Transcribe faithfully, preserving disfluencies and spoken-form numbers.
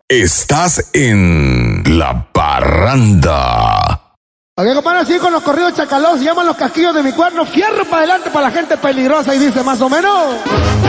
Estás en La Parranda. Ok, compadre, así con los corridos chacalós, se llaman los casquillos de mi cuerno. Fierro para adelante para la gente peligrosa y dice más o menos.